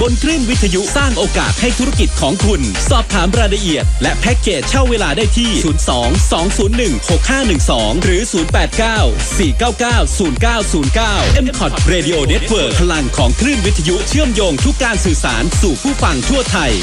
บนคลื่นวิทยุสร้างโอกาสให้ธุรกิจของคุณสอบถามรายละเอียดและแพ็กเกจเช่าเวลาได้ที่02-201-6512หรือ089-499-0909 MCOT Radio Network พลังของคลื่นวิทยุเชื่อมโยงทุกการสื่อสารสู่ผู้ฟังทั่วไทย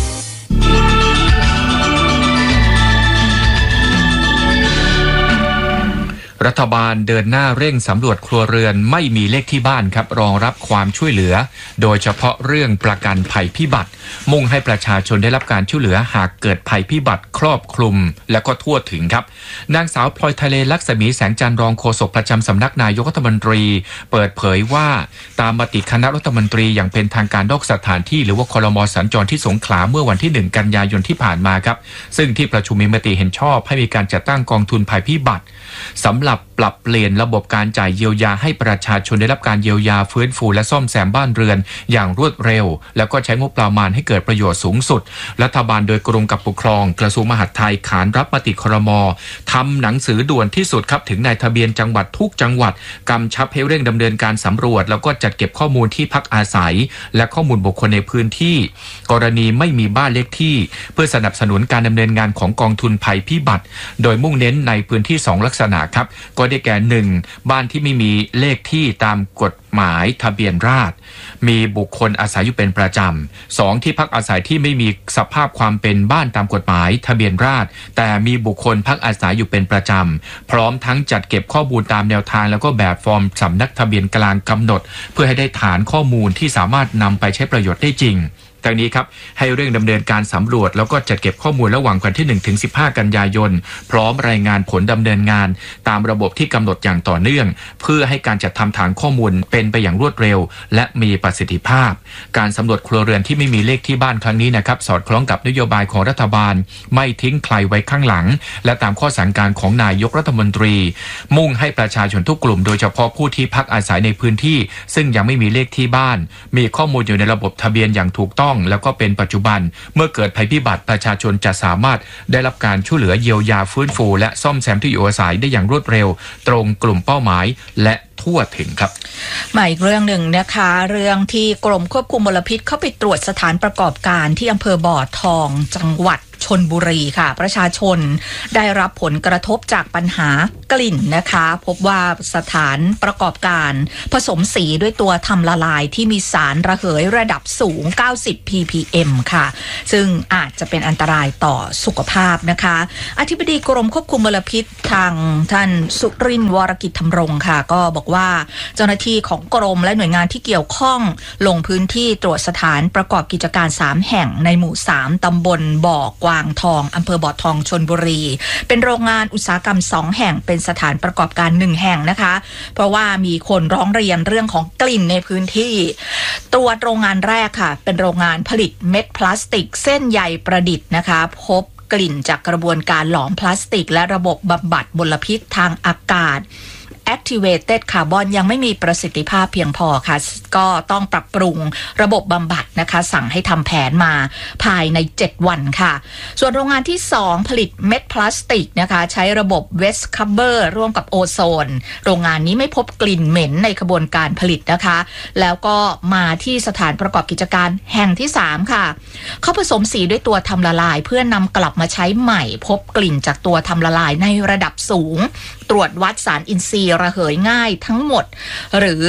รัฐบาลเดินหน้าเร่งสำรวจครัวเรือนไม่มีเลขที่บ้านครับรองรับความช่วยเหลือโดยเฉพาะเรื่องประกันภัยพิบัติมุ่งให้ประชาชนได้รับการช่วยเหลือหากเกิดภัยพิบัติครอบคลุมและก็ทั่วถึงครับนางสาวพลอยทะเลลักษมีแสงจันทร์รองโฆษกประจำสำนักนายกรัฐมนตรีเปิดเผยว่าตามมติคณะรัฐมนตรีอย่างเป็นทางการนอกสถานที่หรือว่าครม.สัญจรที่สงขลาเมื่อวันที่1กันยายนที่ผ่านมาครับซึ่งที่ประชุมมีมติเห็นชอบให้มีการจัดตั้งกองทุนภัยพิบัติสำหรับปรับเปลี่ยนระบบการจ่ายเยียวยาให้ประชาชนได้รับการเยียวยาฟื้นฟูและซ่อมแซมบ้านเรือนอย่างรวดเร็วแล้วก็ใช้งบประมาณให้เกิดประโยชน์สูงสุดรัฐบาลโดยกรมการปกครองกระทรวงมหาดไทยขานรับมติครม.ทำหนังสือด่วนที่สุดครับถึงนายทะเบียนจังหวัดทุกจังหวัดกำชับให้เร่งดำเนินการสำรวจแล้วก็จัดเก็บข้อมูลที่พักอาศัยและข้อมูลบุคคลในพื้นที่กรณีไม่มีบ้านเลขที่เพื่อสนับสนุนการดำเนินงานของกองทุนภัยพิบัติโดยมุ่งเน้นในพื้นที่2ลักษณะครับก็ได้แก่1บ้านที่ไม่มีเลขที่ตามกฎหมายทะเบียนราษฎร์มีบุคคลอาศัยอยู่เป็นประจำ2ที่พักอาศัยที่ไม่มีสภาพความเป็นบ้านตามกฎหมายทะเบียนราษฎร์แต่มีบุคคลพักอาศัยอยู่เป็นประจำพร้อมทั้งจัดเก็บข้อมูลตามแนวทางแล้วก็แบบฟอร์มสำนักทะเบียนกลางกำหนดเพื่อให้ได้ฐานข้อมูลที่สามารถนำไปใช้ประโยชน์ได้จริงทางนี้ครับให้เร่งดำเนินการสำรวจแล้วก็จัดเก็บข้อมูลระหว่างวันที่1ถึง15กันยายนพร้อมรายงานผลดำเนินงานตามระบบที่กำหนดอย่างต่อเนื่องเพื่อให้การจัดทำฐานข้อมูลเป็นไปอย่างรวดเร็วและมีประสิทธิภาพการสำรวจครัวเรือนที่ไม่มีเลขที่บ้านครั้งนี้นะครับสอดคล้องกับนโยบายของรัฐบาลไม่ทิ้งใครไว้ข้างหลังและตามข้อสั่งการของนายกรัฐมนตรีมุ่งให้ประชาชนทุกกลุ่มโดยเฉพาะผู้ที่พักอาศัยในพื้นที่ซึ่งยังไม่มีเลขที่บ้านมีข้อมูลอยู่ในระบบทะเบียนอย่างถูกต้องแล้วก็เป็นปัจจุบันเมื่อเกิดภัยพิบัติประชาชนจะสามารถได้รับการช่วยเหลือเยียวยาฟื้นฟูและซ่อมแซมที่อยู่อาศัยได้อย่างรวดเร็วตรงกลุ่มเป้าหมายและทั่วถึงครับมาอีกเรื่องหนึ่งนะคะเรื่องที่กรมควบคุมมลพิษเข้าไปตรวจสถานประกอบการที่อำเภอบ่อทองจังหวัดชลบุรีค่ะประชาชนได้รับผลกระทบจากปัญหากลิ่นนะคะพบว่าสถานประกอบการผสมสีด้วยตัวทำละลายที่มีสารระเหยระดับสูง90 ppm ค่ะซึ่งอาจจะเป็นอันตรายต่อสุขภาพนะคะอธิบดีกรมควบคุมมลพิษทางท่านสุรินทร์วรกิจธรรมรงค์ค่ะก็บอกว่าเจ้าหน้าที่ของกรมและหน่วยงานที่เกี่ยวข้องลงพื้นที่ตรวจสถานประกอบกิจการ3แห่งในหมู่3ตำบลบ่อกวางทองอำเภอบ่อทองชลบุรีเป็นโรงงานอุตสาหกรรม2แห่งเป็นสถานประกอบการ1แห่งนะคะเพราะว่ามีคนร้องเรียนเรื่องของกลิ่นในพื้นที่ตรวจโรงงานแรกค่ะเป็นโรงงานผลิตเม็ดพลาสติกเส้นใยประดิษฐ์นะคะพบกลิ่นจากกระบวนการหลอมพลาสติกและระบบบำบัดมลพิษทางอากาศActivated Carbon ยังไม่มีประสิทธิภาพเพียงพอค่ะก็ต้องปรับปรุงระบบบำบัดนะคะสั่งให้ทำแผนมาภายใน7วันค่ะส่วนโรงงานที่2ผลิตเม็ดพลาสติกนะคะใช้ระบบ West Cover ร่วมกับโอโซนโรงงานนี้ไม่พบกลิ่นเหม็นในกระบวนการผลิตนะคะแล้วก็มาที่สถานประกอบกิจการแห่งที่3ค่ะเขาผสมสีด้วยตัวทำละลายเพื่อนำกลับมาใช้ใหม่พบกลิ่นจากตัวทำละลายในระดับสูงตรวจวัดสารอินทรีย์ระเหยง่ายทั้งหมดหรือ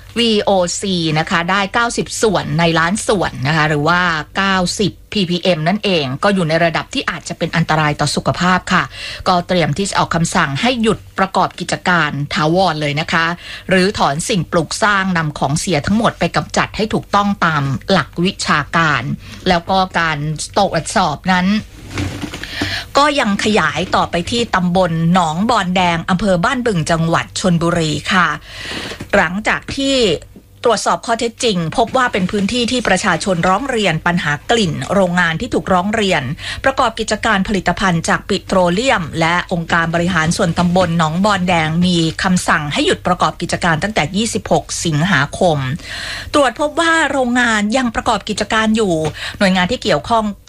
VOC นะคะได้90ส่วนในล้านส่วนนะคะหรือว่า90 ppm นั่นเองก็อยู่ในระดับที่อาจจะเป็นอันตรายต่อสุขภาพค่ะก็เตรียมที่จะออกคำสั่งให้หยุดประกอบกิจการถาวรเลยนะคะหรือถอนสิ่งปลูกสร้างนำของเสียทั้งหมดไปกำจัดให้ถูกต้องตามหลักวิชาการแล้วก็การตรวจสอบนั้นก็ยังขยายต่อไปที่ตำบลหนองบอนแดงอำเภอบ้านบึงจังหวัดชลบุรีค่ะหลังจากที่ตรวจสอบข้อเท็จจริงพบว่าเป็นพื้นที่ที่ประชาชนร้องเรียนปัญหากลิ่นโรงงานที่ถูกร้องเรียนประกอบกิจการผลิตภัณฑ์จากปิโตรเลียมและองค์การบริหารส่วนตำบลหนองบอนแดงมีคำสั่งให้หยุดประกอบกิจการตั้งแต่26สิงหาคมตรวจพบว่าโรงงานยังประกอบกิจการอยู่หน่วยงานที่เกี่ยวข้อง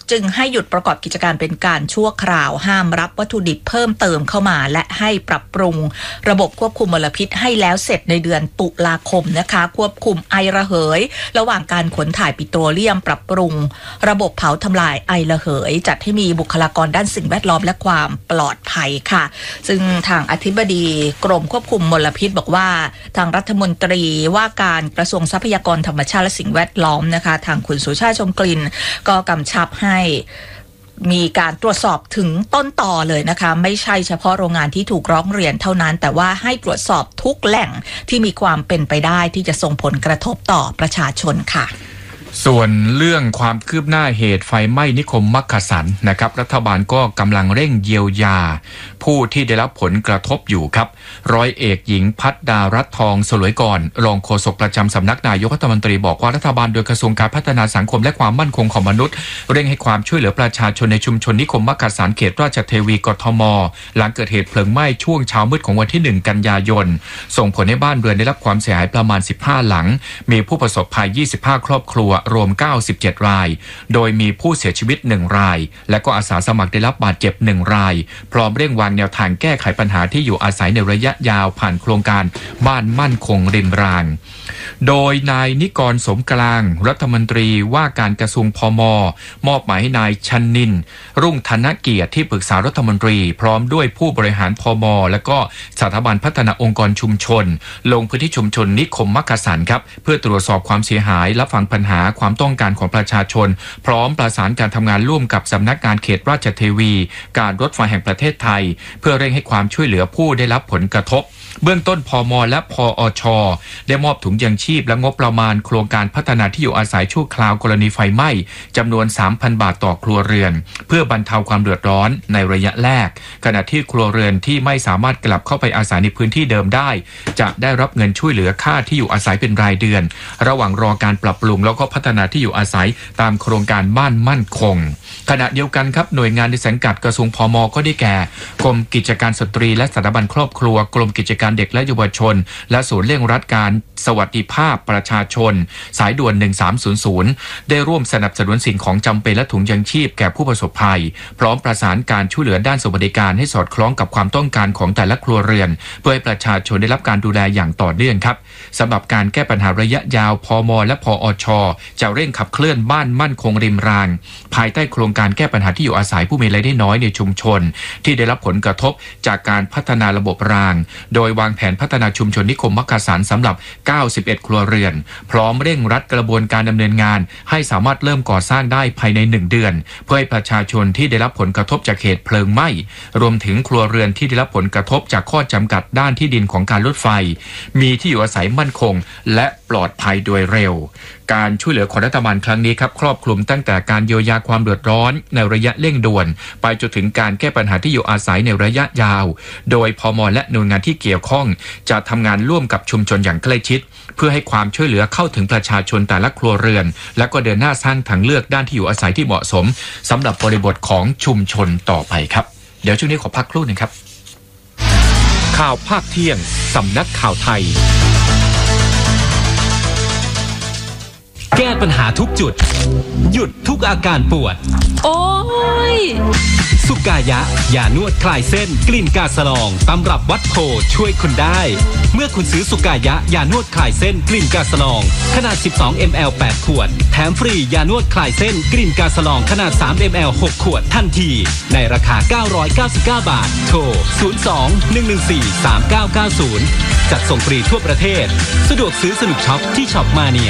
จึงให้หยุดประกอบกิจการเป็นการชั่วคราวห้ามรับวัตถุดิบเพิ่มเติมเข้ามาและให้ปรับปรุงระบบควบคุมมลพิษให้แล้วเสร็จในเดือนตุลาคมนะคะควบคุมไอระเหยระหว่างการขนถ่ายปิโตรเลียมปรับปรุงระบบเผาทำลายไอระเหยจัดให้มีบุคลากรด้านสิ่งแวดล้อมและความปลอดภัยค่ะซึ่งทางอธิบดีกรมควบคุมมลพิษบอกว่าทางรัฐมนตรีว่าการกระทรวงทรัพยากรธรรมชาติและสิ่งแวดล้อมนะคะทางคุณสุชาติชมกลิ่นก็กำชับให้มีการตรวจสอบถึงต้นต่อเลยนะคะไม่ใช่เฉพาะโรงงานที่ถูกร้องเรียนเท่านั้นแต่ว่าให้ตรวจสอบทุกแหล่งที่มีความเป็นไปได้ที่จะส่งผลกระทบต่อประชาชนค่ะส่วนเรื่องความคืบหน้าเหตุไฟไหม้นิคมมักกะสันนะครับรัฐบาลก็กำลังเร่งเยียวยาผู้ที่ได้รับผลกระทบอยู่ครับร้อยเอกหญิงภัทรดารัตน์ทองสลวยก่อนรองโฆษกประจำสำนักนายกรัฐมนตรีบอกว่ารัฐบาลโดยกระทรวงการพัฒนาสังคมและความมั่นคงของมนุษย์เร่งให้ความช่วยเหลือประชาชนในชุมชนนิคมมักกะสันเขตราชเทวีกทมหลังเกิดเหตุเพลิงไหม้ช่วงเช้ามืดของวันที่1กันยายนส่งผลให้บ้านเรือนได้รับความเสียหายประมาณ15หลังมีผู้ประสบภัย25ครอบครัวรวม97รายโดยมีผู้เสียชีวิต1รายและก็อาสาสมัครได้รับบาดเจ็บ1รายพร้อมเร่งวางแนวทางแก้ไขปัญหาที่อยู่อาศัยในระยะยาวผ่านโครงการบ้านมั่นคงริมรางโดยนายนิกรสมกลางรัฐมนตรีว่าการกระทรวงพม.มอบหมายให้นายชนินทร์รุ่งธนเกียรติที่ปรึกษารัฐมนตรีพร้อมด้วยผู้บริหารพม.และก็สถาบันพัฒนาองค์กรชุมชนลงพื้นที่ชุมชนนิคมมักกะสันครับเพื่อตรวจสอบความเสียหายรับฟังปัญหาความต้องการของประชาชนพร้อมประสานการทำงานร่วมกับสำนักงานเขตราชเทวีการรถไฟแห่งประเทศไทยเพื่อเร่งให้ความช่วยเหลือผู้ได้รับผลกระทบเบื้องต้นพม.และพอช.ได้มอบถุงยังชีพและงบประมาณโครงการพัฒนาที่อยู่อาศัยชั่วคราวกรณีไฟไหม้จำนวน 3,000 บาทต่อครัวเรือนเพื่อบรรเทาความเดือดร้อนในระยะแรกขณะที่ครัวเรือนที่ไม่สามารถกลับเข้าไปอาศัยในพื้นที่เดิมได้จะได้รับเงินช่วยเหลือค่าที่อยู่อาศัยเป็นรายเดือนระหว่างรอการปรับปรุงแล้วก็พัฒนาที่อยู่อาศัยตามโครงการบ้านมั่นคงขณะเดียวกันครับหน่วยงานในสังกัดกระทรวงพม.ก็ได้แก่กรมกิจการสตรีและสถาบันครอบครัวกรมกิจการเด็กและเยาวชนและศูนย์เร่งรัดการสวัสดิภาพประชาชนสายด่วน1300ได้ร่วมสนับสนุนสิ่งของจำเป็นและถุงยังชีพแก่ผู้ประสบภัยพร้อมประสานการช่วยเหลือด้านสวัสดิการให้สอดคล้องกับความต้องการของแต่ละครัวเรือนเพื่อให้ประชาชนได้รับการดูแลอย่างต่อเนื่องครับสำหรับการแก้ปัญหาระยะยาวพม.และพอช.จะเร่งขับเคลื่อนบ้านมั่นคงริมรางภายใต้โครงการแก้ปัญหาที่อยู่อาศัยผู้มีรายได้น้อยในชุมชนที่ได้รับผลกระทบจากการพัฒนาระบบรางโดยวางแผนพัฒนาชุมชนนิคมมักกะสันสำหรับ91ครัวเรือนพร้อมเร่งรัดกระบวนการดำเนินงานให้สามารถเริ่มก่อสร้างได้ภายใน1เดือนเพื่อให้ประชาชนที่ได้รับผลกระทบจากเหตุเพลิงไหม้รวมถึงครัวเรือนที่ได้รับผลกระทบจากข้อจำกัดด้านที่ดินของการรถไฟมีที่อยู่อาศัยมั่นคงและปลอดภัยโดยเร็วการช่วยเหลือของรัฐบาลครั้งนี้ครับครอบคลุมตั้งแต่การเยียวยาความเดือดร้อนในระยะเร่งด่วนไปจนถึงการแก้ปัญหาที่อยู่อาศัยในระยะยาวโดยพม.และหน่วยงานที่เกี่ยวข้องจะทำงานร่วมกับชุมชนอย่างใกล้ชิดเพื่อให้ความช่วยเหลือเข้าถึงประชาชนแต่ละครัวเรือนและก็เดินหน้าสร้างทางเลือกด้านที่อยู่อาศัยที่เหมาะสมสำหรับบริบทของชุมชนต่อไปครับเดี๋ยวช่วงนี้ขอพักครู่นึงครับข่าวภาคเที่ยงสำนักข่าวไทยแก้ปัญหาทุกจุดหยุดทุกอาการปวดโอ้ยสุกายะยานวดคลายเส้นกลิ่นกาสลองตำรับวัดโพช่วยคุณได้เมื่อคุณซื้อสุกายะยานวดคลายเส้นกลิ่นกาสลองขนาด12 ml 8ขวดแถมฟรียานวดคลายเส้นกลิ่นกาสลองขนาด3 ml 6ขวดทันทีในราคา999 บาทโทร02-114-3990จัดส่งฟรีทั่วประเทศสะดวกซื้อสนุกช็อปที่ช็อปมาเนีย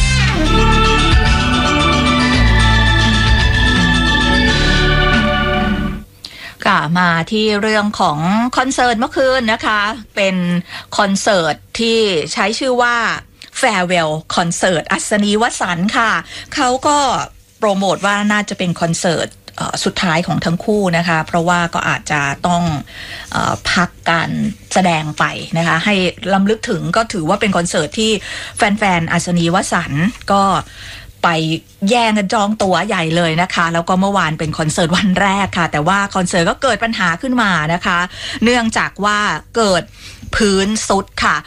มาที่เรื่องของคอนเสิร์ตเมื่อคืนนะคะเป็นคอนเสิร์ตที่ใช้ชื่อว่า Farewell Concert อัศนีวสันต์ค่ะเขาก็โปรโมทว่าน่าจะเป็นคอนเสิร์ตสุดท้ายของทั้งคู่นะคะเพราะว่าก็อาจจะต้องพักการแสดงไปนะคะให้รำลึกถึงก็ถือว่าเป็นคอนเสิร์ตที่แฟนๆอัศนีวสันต์ก็ไปแย่งกันจองตั๋วใหญ่เลยนะคะแล้วก็เมื่อวานเป็นคอนเสิร์ตวันแรกค่ะแต่ว่าคอนเสิร์ตก็เกิดปัญหาขึ้นมานะคะเนื่องจากว่าเกิดพื้นสุดค่ะ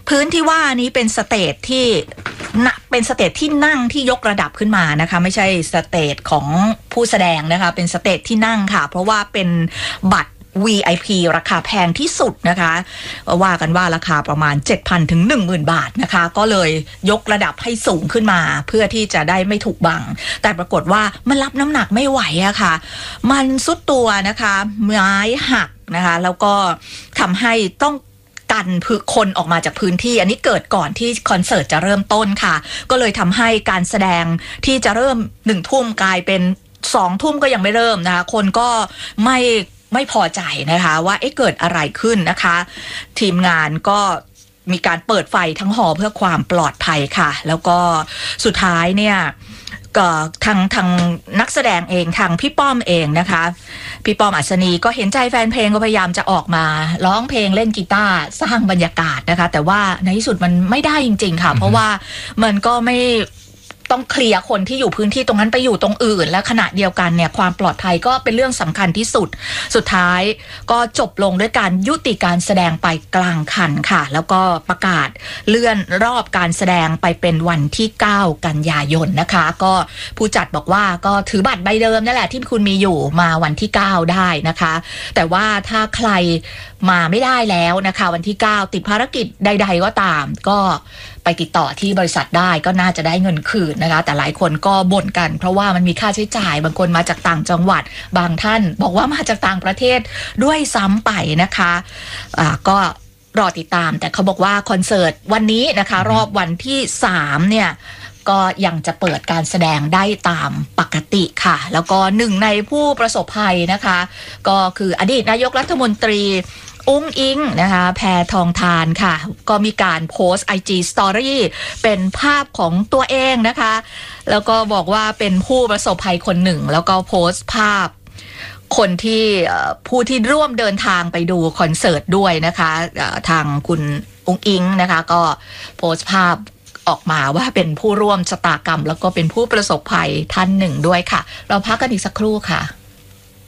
พื้นที่ว่านี้เป็นสเตจที่เป็นสเตจที่นั่งที่ยกระดับขึ้นมานะคะไม่ใช่สเตจของผู้แสดงนะคะเป็นสเตจที่นั่งค่ะเพราะว่าเป็นบัตร VIP ราคาแพงที่สุดนะคะว่ากันว่าราคาประมาณ 7,000 ถึง 10,000 บาทนะคะก็เลยยกระดับให้สูงขึ้นมาเพื่อที่จะได้ไม่ถูกบังแต่ปรากฏว่ามันรับน้ำหนักไม่ไหวอะค่ะมันซุดตัวนะคะไม้หักนะคะแล้วก็ทำให้ต้องกันคนออกมาจากพื้นที่อันนี้เกิดก่อนที่คอนเสิร์ตจะเริ่มต้นค่ะก็เลยทำให้การแสดงที่จะเริ่ม1 ทุ่มกลายเป็น2 ทุ่มก็ยังไม่เริ่มนะคะคนก็ไม่พอใจนะคะว่าเกิดอะไรขึ้นนะคะทีมงานก็มีการเปิดไฟทั้งหอเพื่อความปลอดภัยค่ะแล้วก็สุดท้ายเนี่ยก็ทางนักแสดงเองทางพี่ป้อมเองนะคะพี่ป้อมอัศนีก็เห็นใจแฟนเพลงก็พยายามจะออกมาร้องเพลงเล่นกีตาร์สร้างบรรยากาศนะคะแต่ว่าในที่สุดมันไม่ได้จริงๆค่ะเพราะว่ามันก็ไม่ต้องเคลียร์คนที่อยู่พื้นที่ตรงนั้นไปอยู่ตรงอื่นและขณะเดียวกันเนี่ยความปลอดภัยก็เป็นเรื่องสำคัญที่สุดสุดท้ายก็จบลงด้วยการยุติการแสดงไปกลางคันค่ะแล้วก็ประกาศเลื่อนรอบการแสดงไปเป็นวันที่9 กันยายนนะคะก็ผู้จัดบอกว่าก็ถือบัตรใบเดิมนั่นแหละที่คุณมีอยู่มาวันที่9ได้นะคะแต่ว่าถ้าใครมาไม่ได้แล้วนะคะวันที่9ติดภารกิจใดๆก็ตามก็ไปติดต่อที่บริษัทได้ก็น่าจะได้เงินคืนนะคะแต่หลายคนก็บ่นกันเพราะว่ามันมีค่าใช้จ่ายบางคนมาจากต่างจังหวัดบางท่านบอกว่ามาจากต่างประเทศด้วยซ้ำไปนะคะก็รอติดตามแต่เขาบอกว่าคอนเสิร์ตวันนี้นะคะรอบวันที่3เนี่ยก็ยังจะเปิดการแสดงได้ตามปกติค่ะแล้วก็หนึ่งในผู้ประสบภัยนะคะก็คืออดีตนายกรัฐมนตรีอุ้งอิงนะคะแพทองธารค่ะก็มีการโพสต์ IG Story เป็นภาพของตัวเองนะคะแล้วก็บอกว่าเป็นผู้ประสบภัยคนหนึ่งแล้วก็โพสต์ภาพคนที่ผู้ที่ร่วมเดินทางไปดูคอนเสิร์ตด้วยนะคะทางคุณอุ้งอิงนะคะก็โพสต์ภาพออกมาว่าเป็นผู้ร่วมชะตากรรมแล้วก็เป็นผู้ประสบภัยท่านหนึ่งด้วยค่ะเราพักกันอีกสักครู่ค่ะ